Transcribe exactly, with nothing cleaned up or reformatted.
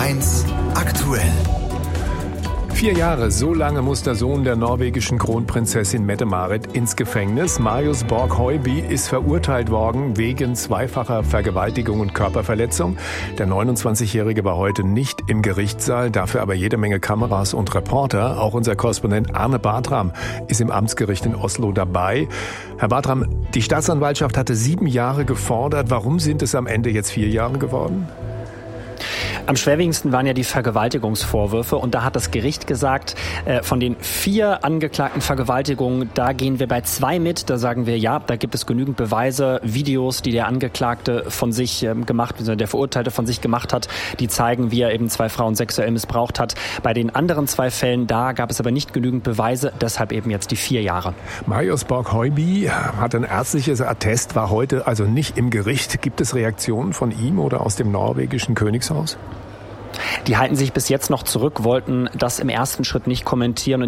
eins aktuell. Vier Jahre, so lange muss der Sohn der norwegischen Kronprinzessin Mette-Marit ins Gefängnis. Marius Borg-Høiby ist verurteilt worden wegen zweifacher Vergewaltigung und Körperverletzung. Der neunundzwanzigjährige war heute nicht im Gerichtssaal, dafür aber jede Menge Kameras und Reporter. Auch unser Korrespondent Arne Bartram ist im Amtsgericht in Oslo dabei. Herr Bartram, die Staatsanwaltschaft hatte sieben Jahre gefordert. Warum sind es am Ende jetzt vier Jahre geworden? Am schwerwiegendsten waren ja die Vergewaltigungsvorwürfe und da hat das Gericht gesagt, äh, von den vier angeklagten Vergewaltigungen, da gehen wir bei zwei mit. Da sagen wir, ja, da gibt es genügend Beweise, Videos, die der Angeklagte von sich ähm, gemacht, also der Verurteilte von sich gemacht hat, die zeigen, wie er eben zwei Frauen sexuell missbraucht hat. Bei den anderen zwei Fällen, da gab es aber nicht genügend Beweise, deshalb eben jetzt die vier Jahre. Marius Borg-Høiby hat ein ärztliches Attest, war heute also nicht im Gericht. Gibt es Reaktionen von ihm oder aus dem norwegischen Königshaus? Die halten sich bis jetzt noch zurück, wollten das im ersten Schritt nicht kommentieren.